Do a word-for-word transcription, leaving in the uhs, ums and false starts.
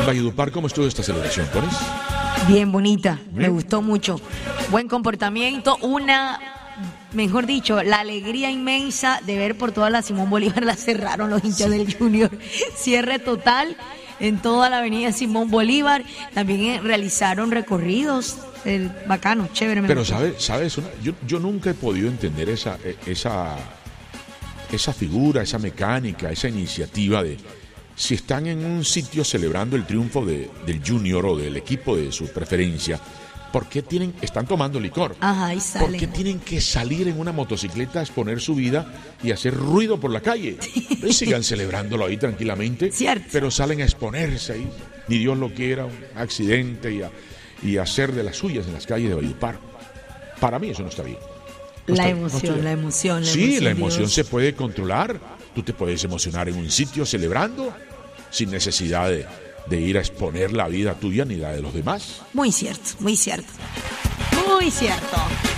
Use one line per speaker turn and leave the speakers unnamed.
En Valledupar, ¿cómo estuvo esta celebración, Pones?
Bien bonita,
¿Bien?
me gustó mucho. Buen comportamiento, una, mejor dicho, la alegría inmensa de ver por toda la Simón Bolívar, la cerraron los hinchas sí. del Junior. Cierre total en toda la avenida Simón Bolívar. También eh, realizaron recorridos, eh, bacano, chévere. Me
Pero
gustó.
sabes, sabes una, yo, yo nunca he podido entender esa, esa, esa figura, esa mecánica, esa iniciativa de si están en un sitio celebrando el triunfo de, del Junior o del equipo de su preferencia, ¿por qué tienen, están tomando licor?
Ajá, y salen.
¿Por qué tienen que salir en una motocicleta a exponer su vida y hacer ruido por la calle? Pues sigan celebrándolo ahí tranquilamente,
Cierto.
pero salen a exponerse ahí, ni Dios lo quiera, un accidente y, a, y hacer de las suyas en las calles de Valledupar. Para mí eso no está bien. No
la,
está,
emoción,
no
la emoción, la
sí,
emoción.
Sí, la emoción
Dios.
se puede controlar. Tú te puedes emocionar en un sitio celebrando sin necesidad de, de ir a exponer la vida tuya ni la de los demás.
Muy cierto, muy cierto. Muy cierto.